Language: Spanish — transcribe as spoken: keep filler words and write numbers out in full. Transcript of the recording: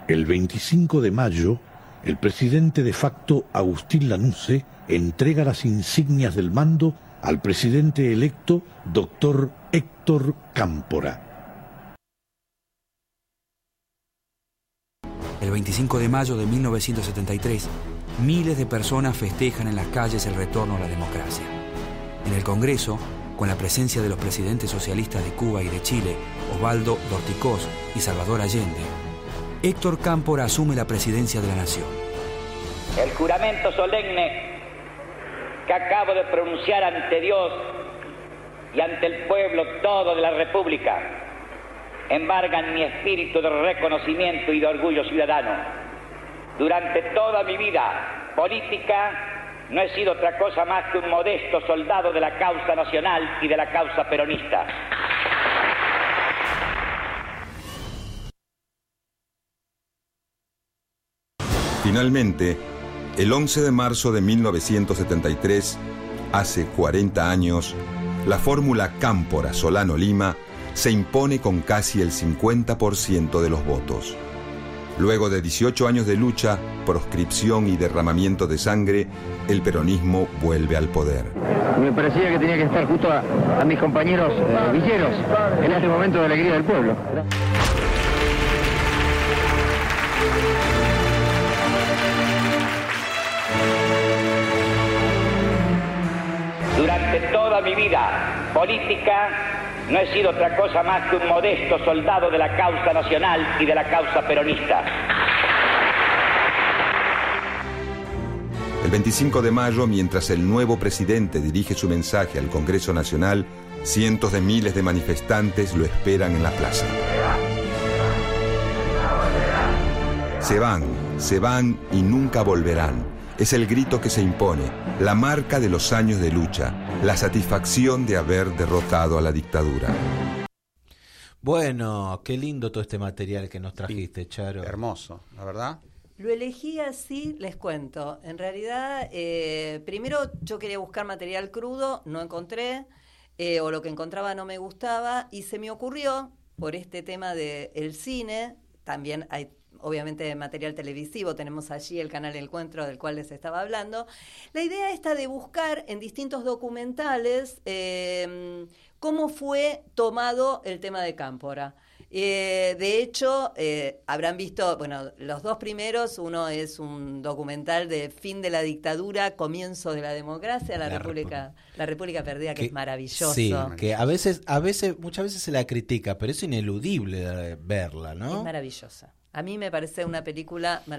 El veinticinco de mayo, el presidente de facto Agustín Lanusse entrega las insignias del mando al presidente electo, doctor Héctor Cámpora. El veinticinco de mayo de mil novecientos setenta y tres, miles de personas festejan en las calles el retorno a la democracia. En el Congreso, con la presencia de los presidentes socialistas de Cuba y de Chile, Osvaldo Dorticós y Salvador Allende, Héctor Cámpora asume la presidencia de la nación. El juramento solemne que acabo de pronunciar ante Dios y ante el pueblo todo de la República embargan mi espíritu de reconocimiento y de orgullo ciudadano. Durante toda mi vida política no he sido otra cosa más que un modesto soldado de la causa nacional y de la causa peronista. Finalmente, el once de marzo de mil novecientos setenta y tres, hace cuarenta años, la fórmula Cámpora-Solano-Lima se impone con casi el cincuenta por ciento de los votos. Luego de dieciocho años de lucha, proscripción y derramamiento de sangre, el peronismo vuelve al poder. Me parecía que tenía que estar justo a, a mis compañeros eh, villeros en este momento de alegría del pueblo. Durante toda mi vida política no he sido otra cosa más que un modesto soldado de la causa nacional y de la causa peronista. El veinticinco de mayo, mientras el nuevo presidente dirige su mensaje al Congreso Nacional, cientos de miles de manifestantes lo esperan en la plaza. Se van, se van y nunca volverán. Es el grito que se impone, la marca de los años de lucha, la satisfacción de haber derrotado a la dictadura. Bueno, qué lindo todo este material que nos trajiste, Charo. Hermoso, la verdad. Lo elegí así, les cuento. En realidad, eh, primero yo quería buscar material crudo, no encontré, eh, o lo que encontraba no me gustaba, y se me ocurrió, por este tema del cine, también hay obviamente material televisivo, tenemos allí el canal El Encuentro del cual les estaba hablando, la idea esta de buscar en distintos documentales eh, cómo fue tomado el tema de Cámpora. Eh, de hecho, eh, habrán visto, bueno, los dos primeros, uno es un documental de fin de la dictadura, comienzo de la democracia, la, la República, Repu- la República Perdida, que, que es maravilloso. Sí, que a veces, a veces, muchas veces se la critica, pero es ineludible verla, ¿no? Es maravillosa. A mí me parece una película maravillosa.